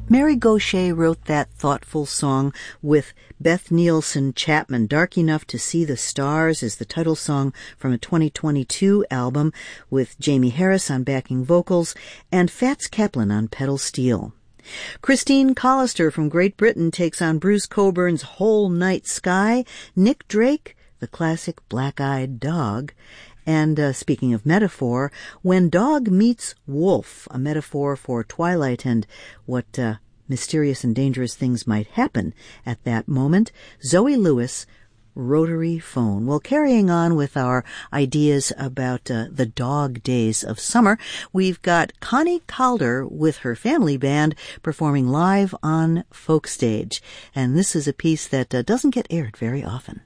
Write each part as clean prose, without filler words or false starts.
Mary Gauthier wrote that thoughtful song with Beth Nielsen Chapman. Dark Enough to See the Stars is the title song from a 2022 album with Jamie Harris on backing vocals and Fats Kaplan on pedal steel. Christine Collister from Great Britain takes on Bruce Coburn's Whole Night Sky. Nick Drake, the classic Black-Eyed Dog. And speaking of metaphor, When Dog Meets Wolf, a metaphor for twilight and what mysterious and dangerous things might happen at that moment. Zoe Lewis, Rotary Phone. Well, carrying on with our ideas about the dog days of summer, we've got Connie Calder with her family band performing live on Folk Stage. And this is a piece that doesn't get aired very often.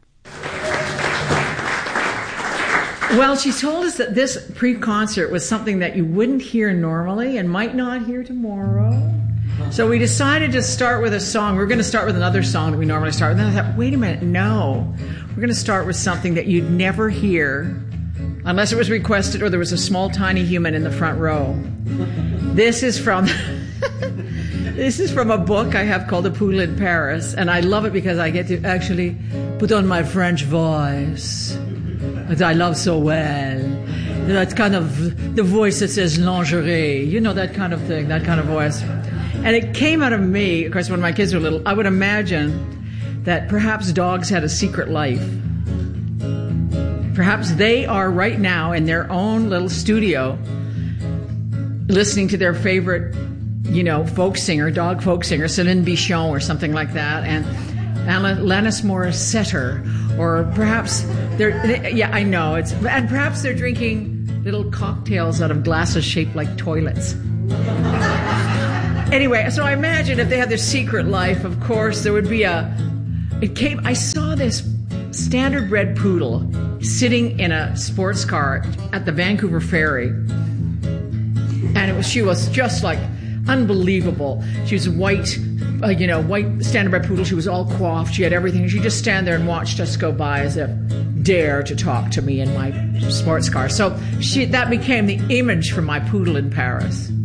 Well, she told us that this pre-concert was something that you wouldn't hear normally and might not hear tomorrow. So we decided to start with a song. We're going to start with another song that we normally start with. And then I thought, wait a minute, no. We're going to start with something that you'd never hear unless it was requested or there was a small, tiny human in the front row. This is from a book I have called The Poodle in Paris. And I love it because I get to actually put on my French voice that I love so well. That kind of, the voice that says lingerie, you know, that kind of thing, that kind of voice. And it came out of me, of course, when my kids were little. I would imagine that perhaps dogs had a secret life. Perhaps they are right now in their own little studio listening to their favorite, you know, folk singer, dog folk singer, Céline Bichon or something like that, and Alanis Morissette, or perhaps I know, and perhaps they're drinking little cocktails out of glasses shaped like toilets. Anyway, so I imagine if they had their secret life, of course, there would be I saw this standard-bred poodle sitting in a sports car at the Vancouver Ferry. And she was just like unbelievable. She was white, white standard-bred poodle. She was all coiffed. She had everything. She'd just stand there and watched us go by as if dare to talk to me in my sports car. So that became the image for my Poodle in Paris.